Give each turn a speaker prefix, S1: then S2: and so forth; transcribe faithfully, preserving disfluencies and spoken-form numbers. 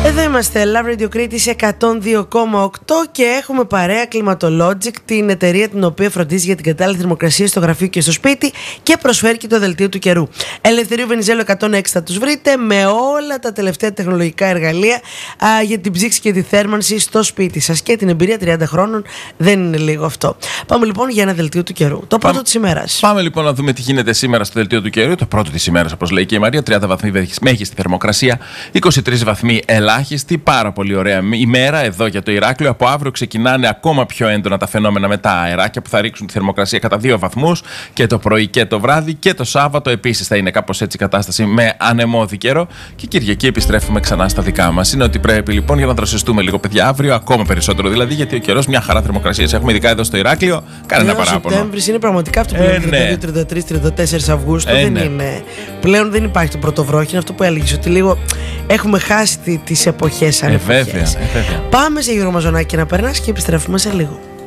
S1: Εδώ είμαστε, Love Radio Κρήτης εκατόν δύο κόμμα οκτώ και έχουμε παρέα Climatologic, την εταιρεία την οποία φροντίζει για την κατάλληλη θερμοκρασία στο γραφείο και στο σπίτι και προσφέρει και το δελτίο του καιρού. Ελευθερίου Βενιζέλου εκατόν έξι θα τους βρείτε με όλα τα τελευταία τεχνολογικά εργαλεία α, για την ψήξη και τη θέρμανση στο σπίτι σας και την εμπειρία τριάντα χρόνων. Δεν είναι λίγο αυτό. Πάμε λοιπόν για ένα δελτίο του καιρού. Το πρώτο της ημέρας.
S2: Πάμε λοιπόν να δούμε τι γίνεται σήμερα στο δελτίο του καιρού. Το πρώτο της ημέρας, όπως λέει και η Μαρία, τριάντα βαθμοί μέγιστη θερμοκρασία, είκοσι τρεις βαθμοί ελάχιστη. Πάρα πολύ ωραία ημέρα εδώ για το Ηράκλειο. Από αύριο ξεκινάνε ακόμα πιο έντονα τα φαινόμενα με τα αεράκια που θα ρίξουν τη θερμοκρασία κατά δύο βαθμούς και το πρωί και το βράδυ. Και το Σάββατο επίσης θα είναι κάπως έτσι η κατάσταση με ανεμώδη καιρό. Και Κυριακή επιστρέφουμε ξανά στα δικά μας. Είναι ότι πρέπει λοιπόν για να δροσιστούμε λίγο, παιδιά, αύριο ακόμα περισσότερο δηλαδή, γιατί ο καιρός μια χαρά θερμοκρασίας έχουμε, ειδικά εδώ στο Ηράκλειο. Κανένα παράπονο.
S1: Ο Σεπτέμβρης είναι πραγματικά αυτό που λέμε τριάντα δύο, τριάντα τρία, τριάντα τέσσερα Αυγούστου.
S2: Ε,
S1: δεν
S2: ναι.
S1: είναι. Πλέον δεν υπάρχει το πρωτοβρόχι. Είναι αυτό που έλεγε, ότι λίγο έχουμε χάσει τις εποχές σαν
S2: Ε,
S1: εποχές.
S2: βέβαια, ε, βέβαια.
S1: Πάμε σε Γιώργο Μαζονάκη να περνάς και επιστρέφουμε σε λίγο.